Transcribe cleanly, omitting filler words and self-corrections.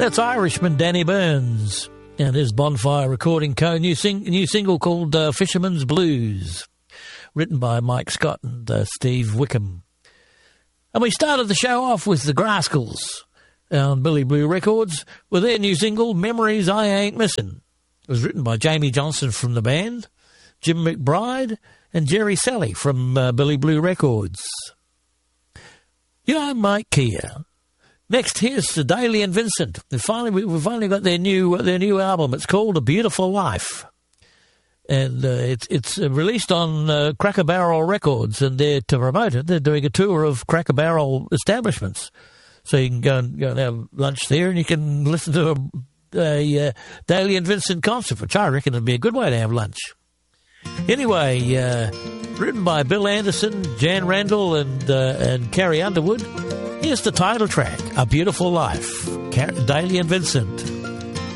That's Irishman Danny Burns and his Bonfire Recording Co. new single called Fisherman's Blues, written by Mike Scott and Steve Wickham. And we started the show off with the Grascals on Billy Blue Records with their new single, Memories I Ain't Missing. It was written by Jamie Johnson from the band, Jim McBride, and Jerry Salley from Billy Blue Records. You know, Mike Kia. Next, here's Daly and Vincent. We've finally got their new album. It's called A Beautiful Life, and it's released on Cracker Barrel Records. And to promote it, they're doing a tour of Cracker Barrel establishments, so you can go and have lunch there, and you can listen to a Daly and Vincent concert, which I reckon would be a good way to have lunch. Anyway, written by Bill Anderson, Jan Randall, and Carrie Underwood. Here's the title track, A Beautiful Life, Daly and Vincent.